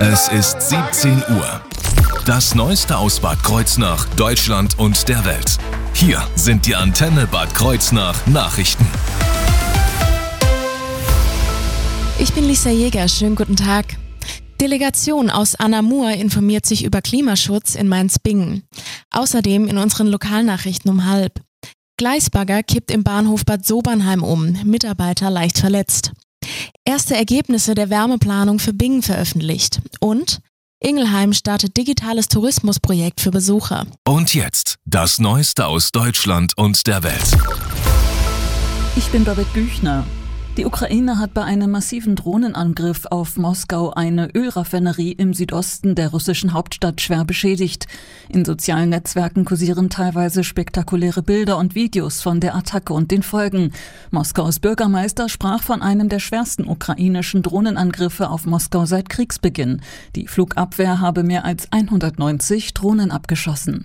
Es ist 17 Uhr. Das Neueste aus Bad Kreuznach, Deutschland und der Welt. Hier sind die Antenne Bad Kreuznach Nachrichten. Ich bin Lisa Jäger, schönen guten Tag. Delegation aus Anamur informiert sich über Klimaschutz in Mainz-Bingen. Außerdem in unseren Lokalnachrichten um 12:30. Gleisbagger kippt im Bahnhof Bad Sobernheim um, Mitarbeiter leicht verletzt. Erste Ergebnisse der Wärmeplanung für Bingen veröffentlicht. Und Ingelheim startet digitales Tourismusprojekt für Besucher. Und jetzt das Neueste aus Deutschland und der Welt. Ich bin Babette Büchner. Die Ukraine hat bei einem massiven Drohnenangriff auf Moskau eine Ölraffinerie im Südosten der russischen Hauptstadt schwer beschädigt. In sozialen Netzwerken kursieren teilweise spektakuläre Bilder und Videos von der Attacke und den Folgen. Moskaus Bürgermeister sprach von einem der schwersten ukrainischen Drohnenangriffe auf Moskau seit Kriegsbeginn. Die Flugabwehr habe mehr als 190 Drohnen abgeschossen.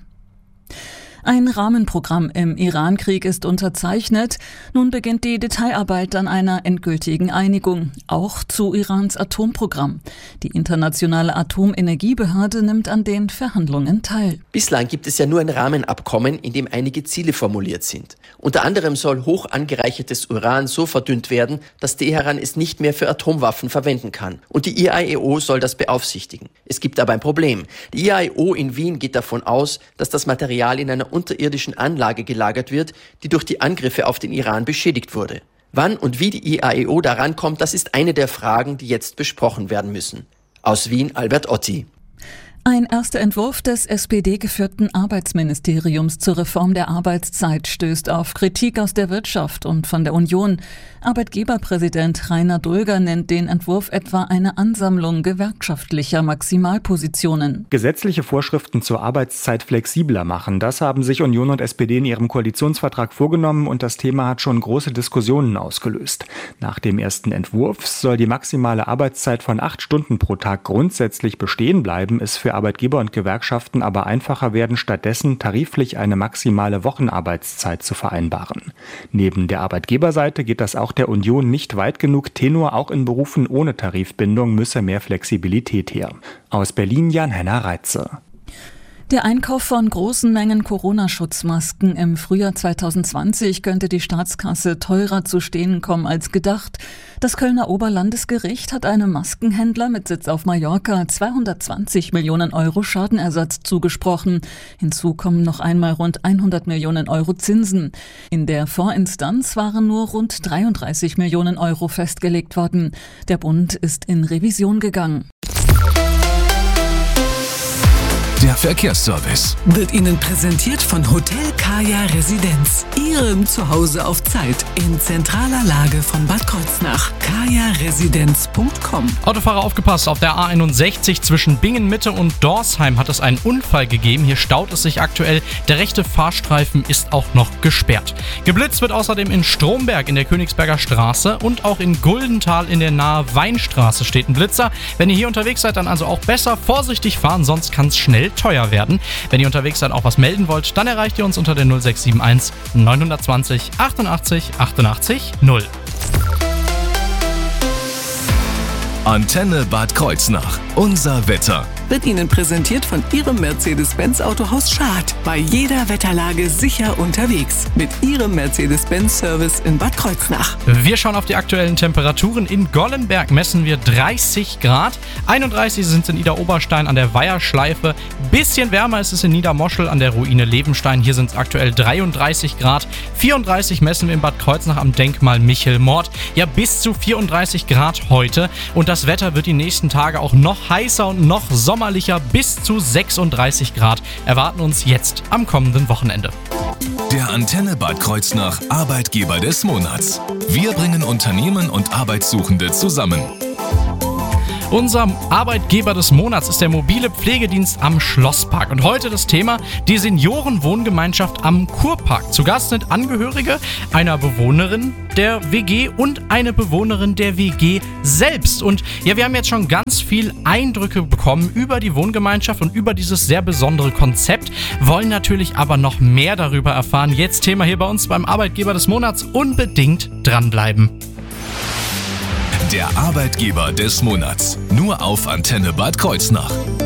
Ein Rahmenprogramm im Iran-Krieg ist unterzeichnet. Nun beginnt die Detailarbeit an einer endgültigen Einigung, auch zu Irans Atomprogramm. Die Internationale Atomenergiebehörde nimmt an den Verhandlungen teil. Bislang gibt es ja nur ein Rahmenabkommen, in dem einige Ziele formuliert sind. Unter anderem soll hoch angereichertes Uran so verdünnt werden, dass Teheran es nicht mehr für Atomwaffen verwenden kann. Und die IAEO soll das beaufsichtigen. Es gibt aber ein Problem. Die IAEO in Wien geht davon aus, dass das Material in einer unterirdischen Anlage gelagert wird, die durch die Angriffe auf den Iran beschädigt wurde. Wann und wie die IAEO daran kommt, das ist eine der Fragen, die jetzt besprochen werden müssen. Aus Wien, Albert Otti. Ein erster Entwurf des SPD-geführten Arbeitsministeriums zur Reform der Arbeitszeit stößt auf Kritik aus der Wirtschaft und von der Union. Arbeitgeberpräsident Rainer Dulger nennt den Entwurf etwa eine Ansammlung gewerkschaftlicher Maximalpositionen. Gesetzliche Vorschriften zur Arbeitszeit flexibler machen, das haben sich Union und SPD in ihrem Koalitionsvertrag vorgenommen und das Thema hat schon große Diskussionen ausgelöst. Nach dem ersten Entwurf soll die maximale Arbeitszeit von 8 Stunden pro Tag grundsätzlich bestehen bleiben, ist für Arbeitgeber und Gewerkschaften aber einfacher werden, stattdessen tariflich eine maximale Wochenarbeitszeit zu vereinbaren. Neben der Arbeitgeberseite geht das auch der Union nicht weit genug. Tenor, auch in Berufen ohne Tarifbindung müsse mehr Flexibilität her. Aus Berlin Jan-Henner Reitze. Der Einkauf von großen Mengen Corona-Schutzmasken im Frühjahr 2020 könnte die Staatskasse teurer zu stehen kommen als gedacht. Das Kölner Oberlandesgericht hat einem Maskenhändler mit Sitz auf Mallorca 220 Millionen Euro Schadenersatz zugesprochen. Hinzu kommen noch einmal rund 100 Millionen Euro Zinsen. In der Vorinstanz waren nur rund 33 Millionen Euro festgelegt worden. Der Bund ist in Revision gegangen. Der Verkehrsservice wird Ihnen präsentiert von Hotel Kaya Residenz. Ihrem Zuhause auf Zeit in zentraler Lage von Bad Kreuznach. kajaresidenz.com. Autofahrer aufgepasst, auf der A61 zwischen Bingen-Mitte und Dorsheim hat es einen Unfall gegeben. Hier staut es sich aktuell. Der rechte Fahrstreifen ist auch noch gesperrt. Geblitzt wird außerdem in Stromberg in der Königsberger Straße und auch in Guldenthal in der nahe Weinstraße steht ein Blitzer. Wenn ihr hier unterwegs seid, dann also auch besser vorsichtig fahren, sonst kann es schnell teuer werden. Wenn ihr unterwegs seid, auch was melden wollt, dann erreicht ihr uns unter der 0671 920 88 88 0. Antenne Bad Kreuznach. Unser Wetter. Wird Ihnen präsentiert von Ihrem Mercedes-Benz Autohaus Schad. Bei jeder Wetterlage sicher unterwegs. Mit Ihrem Mercedes-Benz-Service in Bad Kreuznach. Wir schauen auf die aktuellen Temperaturen. In Gollenberg messen wir 30 Grad. 31 sind es in Idar-Oberstein an der Weiherschleife. Bisschen wärmer ist es in Niedermoschel an der Ruine Levenstein. Hier sind es aktuell 33 Grad. 34 messen wir in Bad Kreuznach am Denkmal Michelmord. Ja, bis zu 34 Grad heute. Und das Wetter wird die nächsten Tage auch noch heißer und noch sommerlicher. Bis zu 36 Grad erwarten uns jetzt am kommenden Wochenende. Der Antenne Bad Kreuznach Arbeitgeber des Monats. Wir bringen Unternehmen und Arbeitssuchende zusammen. Unser Arbeitgeber des Monats ist der mobile Pflegedienst am Schlosspark. Und heute das Thema die Seniorenwohngemeinschaft am Kurpark. Zu Gast sind Angehörige einer Bewohnerin der WG und eine Bewohnerin der WG selbst. Und ja, wir haben jetzt schon ganz viel Eindrücke bekommen über die Wohngemeinschaft und über dieses sehr besondere Konzept, wollen natürlich aber noch mehr darüber erfahren. Jetzt Thema hier bei uns beim Arbeitgeber des Monats. Unbedingt dranbleiben. der Arbeitgeber des Monats. Nur auf Antenne Bad Kreuznach.